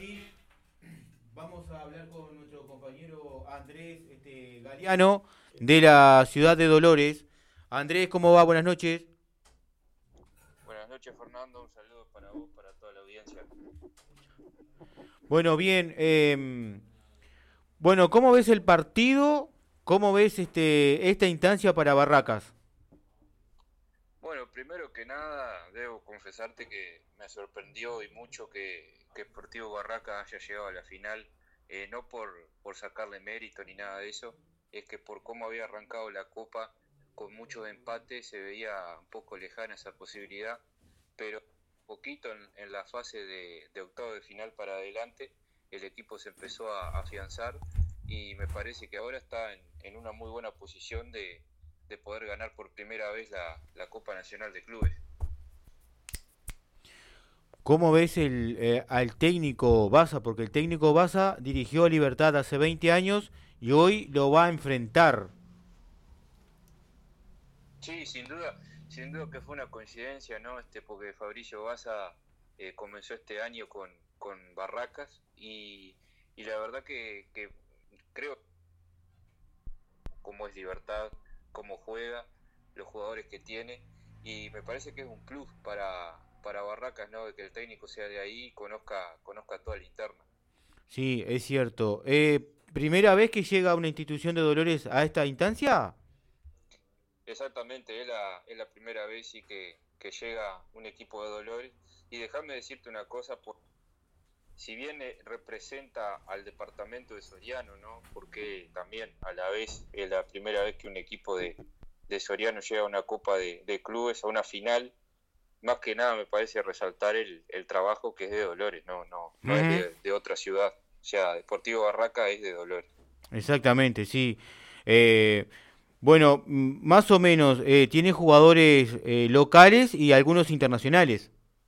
sí vamos a hablar con nuestro compañero Andrés Galeano de la ciudad de Dolores. Andrés, ¿cómo va? Buenas noches. Buenas noches, Fernando. Un saludo para vos, para toda la audiencia. Bueno, bien. Bueno, ¿cómo ves el partido? ¿Cómo ves esta instancia para Barracas? Bueno, primero que nada, debo confesarte que me sorprendió y mucho que Sportivo Barracas haya llegado a la final, no por sacarle mérito ni nada de eso, es que por cómo había arrancado la Copa, con muchos empates, se veía un poco lejana esa posibilidad, pero poquito en la fase de octavo de final para adelante, el equipo se empezó a afianzar y me parece que ahora está en una muy buena posición de poder ganar por primera vez la Copa Nacional de Clubes. ¿Cómo ves al técnico Baza? Porque el técnico Baza dirigió a Libertad hace 20 años y hoy lo va a enfrentar. Sí, sin duda que fue una coincidencia, ¿no? Porque Fabricio Baza comenzó este año con Barracas y la verdad que creo cómo es Libertad, cómo juega, los jugadores que tiene y me parece que es un plus para Barracas, ¿no? De que el técnico sea de ahí y conozca toda la interna. Sí, es cierto. ¿Primera vez que llega una institución de Dolores a esta instancia? Exactamente, es la primera vez sí que llega un equipo de Dolores. Y déjame decirte una cosa, si bien representa al departamento de Soriano, ¿no? Porque también a la vez es la primera vez que un equipo de Soriano llega a una Copa de Clubes, a una final. Más que nada me parece resaltar el trabajo que es de Dolores, no es Ujú. de otra ciudad. O sea, Deportivo Barraca es de Dolores. Exactamente, sí. Eh, bueno, más o menos, tiene jugadores locales y algunos internacionales.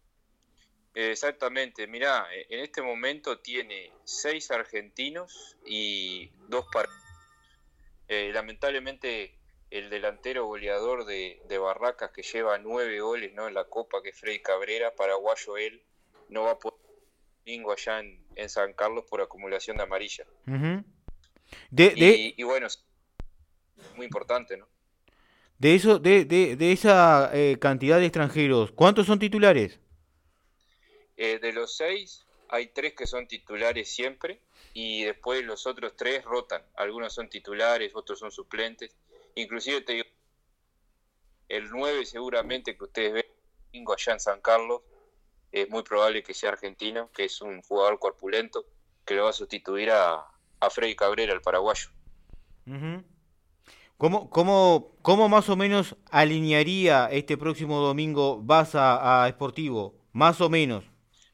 Exactamente, mirá, en este momento tiene 6 argentinos y 2 lamentablemente el delantero goleador de Barracas que lleva 9 goles, ¿no? En la Copa, que es Freddy Cabrera, paraguayo él, no va a poder domingo allá en San Carlos por acumulación de amarilla. Ujú. De, de, Y bueno, es muy importante, ¿no? de esa cantidad de extranjeros, ¿cuántos son titulares? De los 6, hay 3 que son titulares siempre y después los otros 3 rotan. Algunos son titulares, otros son suplentes. Inclusive te digo, el 9 seguramente que ustedes ven domingo allá en San Carlos, es muy probable que sea argentino, que es un jugador corpulento, que lo va a sustituir a Freddy Cabrera, el paraguayo. Ujú. ¿Cómo más o menos alinearía este próximo domingo vas a Sportivo? Más o menos.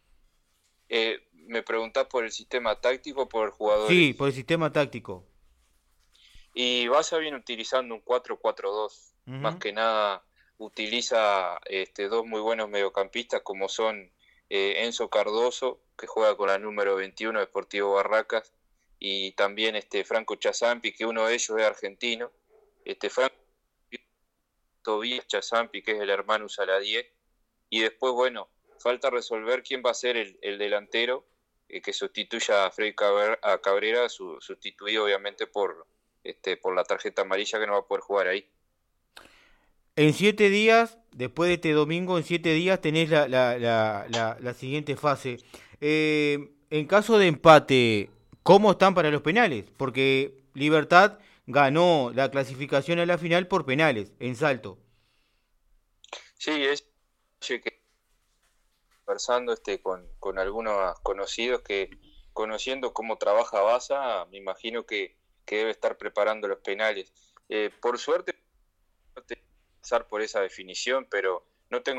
Me preguntás por el sistema táctico o por Sí, por jugadores. el sistema táctico. Y Barça viene utilizando un 4-4-2. Más Ujú. que nada utiliza dos muy buenos mediocampistas como son Enzo Cardoso, que juega con la número 21 de Deportivo Barracas, y también Franco Chazampi, que uno de ellos es argentino. Franco Tobías Chazampi, que es el hermano Saladie. Y después, bueno, falta resolver quién va a ser el delantero que sustituya a Freddy Cabrera, sustituido obviamente por la tarjeta amarilla que no va a poder jugar ahí. En 7 días, después de este domingo, en 7 días tenés la siguiente fase. En caso de empate, ¿cómo están para los penales? Porque Libertad ganó la clasificación a la final por penales, en Salto. Sí, es que conversando con algunos conocidos que conociendo cómo trabaja Baza, me imagino que debe estar preparando los penales. Por suerte, no te pasar por esa definición, pero no tengo